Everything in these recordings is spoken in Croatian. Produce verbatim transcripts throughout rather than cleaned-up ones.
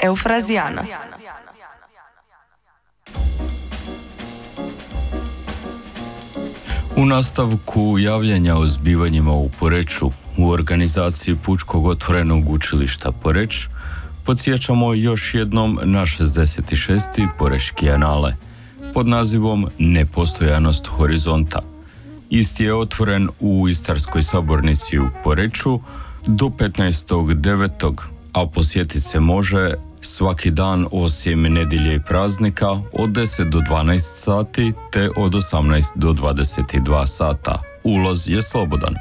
Eufrazijana. U nastavku javljanja o zbivanjima u Poreču u organizaciji Pučkog otvorenog učilišta Poreč podsjećamo još jednom na šezdeset šesti Porečki anale pod nazivom Nepostojanost horizonta. Isti je otvoren u Istarskoj sabornici u Poreču do petnaestog devetog a posjetiti se može svaki dan osim nedjelje i praznika od deset do dvanaest sati te od osamnaest do dvadeset dva sata. Ulaz je slobodan.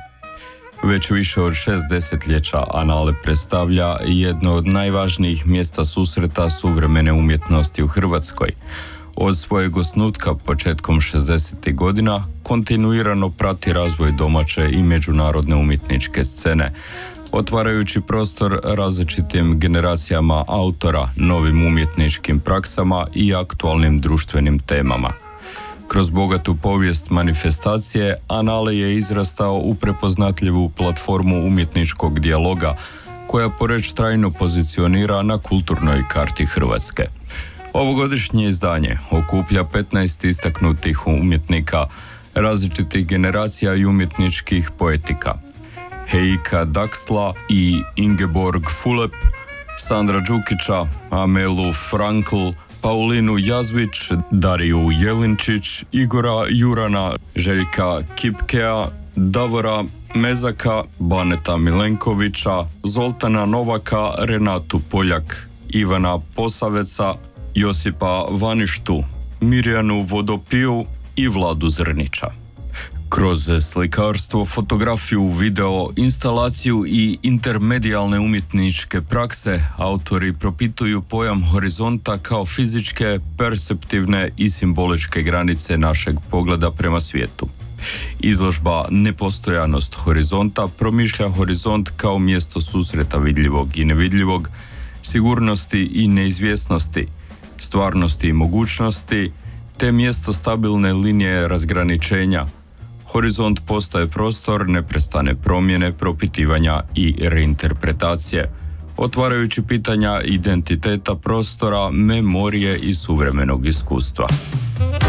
Već više od šest desetljeća Anale predstavlja jedno od najvažnijih mjesta susreta suvremene umjetnosti u Hrvatskoj. Od svojeg osnutka početkom šezdesetih godina kontinuirano prati razvoj domaće i međunarodne umjetničke scene, otvarajući prostor različitim generacijama autora, novim umjetničkim praksama i aktualnim društvenim temama. Kroz bogatu povijest manifestacije, Anale je izrastao u prepoznatljivu platformu umjetničkog dijaloga, koja Poreč trajno pozicionira na kulturnoj karti Hrvatske. Ovogodišnje izdanje okuplja petnaest istaknutih umjetnika različitih generacija i umjetničkih poetika. Heika Daksla i Ingeborg Fulep, Sandra Đukića, Amelu Frankl, Paulinu Jazvić, Dariju Jelinčić, Igora Jurana, Željka Kipkea, Davora Mezaka, Baneta Milenkovića, Zoltana Novaka, Renatu Poljak, Ivana Posaveca, Josipa Vaništu, Mirjanu Vodopiju i Vladu Zrnića. Kroz slikarstvo, fotografiju, video, instalaciju i intermedijalne umjetničke prakse autori propituju pojam horizonta kao fizičke, perceptivne i simboličke granice našeg pogleda prema svijetu. Izložba Nepostojanost horizonta promišlja horizont kao mjesto susreta vidljivog i nevidljivog, sigurnosti i neizvjesnosti, stvarnosti i mogućnosti, te mjesto stabilne linije razgraničenja. Horizont postaje prostor neprestane promjene, propitivanja i reinterpretacije, otvarajući pitanja identiteta prostora, memorije i suvremenog iskustva.